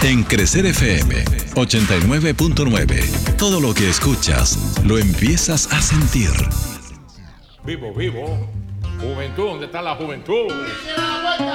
En Crecer FM 89.9, todo lo que escuchas lo empiezas a sentir. Vivo. Juventud, ¿dónde está la juventud?